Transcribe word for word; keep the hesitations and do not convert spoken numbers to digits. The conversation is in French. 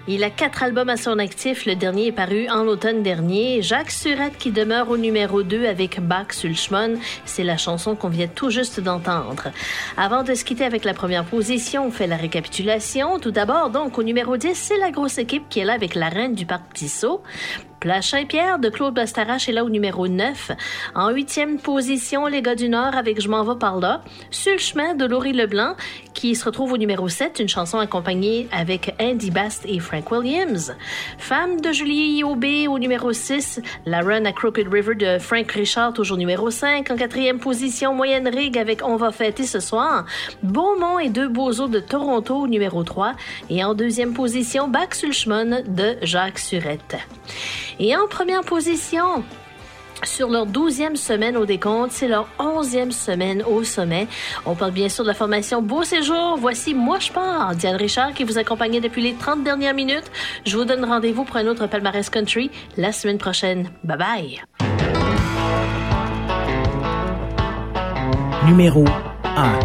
Il a quatre albums à son actif. Le dernier est paru en l'automne dernier. Jacques Surette qui demeure au numéro deux avec Bach Sulchman. C'est la chanson qu'on vient tout juste d'entendre. Avant de se quitter avec la première position, on fait la récapitulation. Tout d'abord, donc, au numéro dix, c'est la grosse équipe qui est là avec la reine du parc Tissot. Plage Saint-Pierre de Claude Bastarache est là au numéro neuf. En huitième position, Les gars du Nord avec Je m'en vais par là. Sur le chemin de Laurie Leblanc qui se retrouve au numéro sept, une chanson accompagnée avec Andy Bast et Frank Williams. Femme de Julie Aubé au numéro six. La Run à Crooked River de Frank Richard toujours numéro cinq. En quatrième position, Moyenne Rigue avec On va fêter ce soir. Beaumont et Deux beaux os de Toronto au numéro trois. Et en deuxième position, Bach Sulchman de Jacques Surette. Et en première position, sur leur douzième semaine au décompte, c'est leur onzième semaine au sommet. On parle bien sûr de la formation Beau Séjour. Voici Moi je pars, Diane Richard qui vous accompagnait depuis les trente dernières minutes. Je vous donne rendez-vous pour un autre palmarès country la semaine prochaine. Bye bye. Numéro un.